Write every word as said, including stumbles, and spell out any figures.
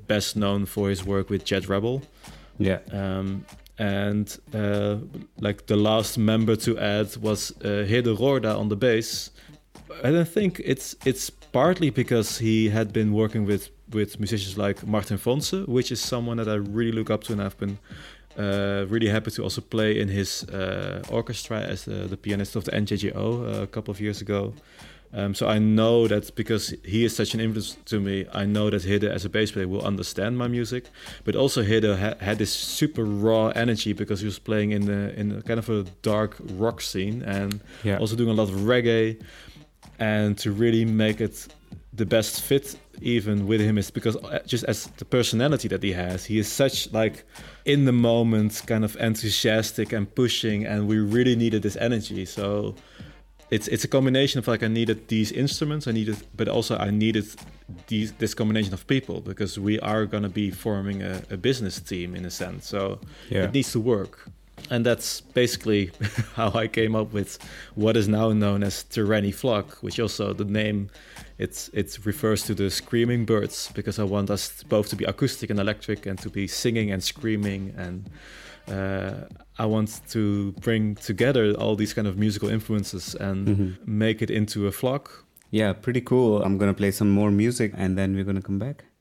best known for his work with Jet Rebel. Yeah. Um, and uh, like the last member to add was uh, Hede Roorda on the bass. I don't think it's it's partly because he had been working with, with musicians like Martin Fonse, which is someone that I really look up to, and I've been uh, really happy to also play in his uh, orchestra as the, the pianist of the N J J O uh, a couple of years ago. Um, so I know that because he is such an influence to me, I know that Hede as a bass player will understand my music. But also Hede ha- had this super raw energy because he was playing in the, in a kind of a dark rock scene, and Yeah. also doing a lot of reggae. And to really make it the best fit even with him is because just as the personality that he has, he is such like in the moment kind of enthusiastic and pushing, and we really needed this energy. So it's it's a combination of like I needed these instruments, I needed, but also I needed these this combination of people because we are gonna be forming a, a business team in a sense. So Yeah. it needs to work. And that's basically how I came up with what is now known as Tyranny Flock, which also the name, it's it refers to the screaming birds, because I want us both to be acoustic and electric and to be singing and screaming. And uh, I want to bring together all these kind of musical influences and Mm-hmm. make it into a flock. Yeah, pretty cool. I'm going to play some more music and then we're going to come back.